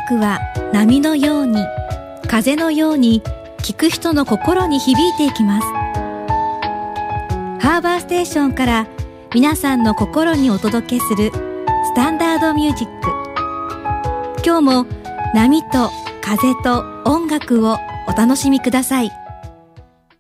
楽は波のように風のように聴く人の心に響いていきます。ハーバーステーションから皆さんの心にお届けするスタンダードミュージック。今日も波と風と音楽をお楽しみください。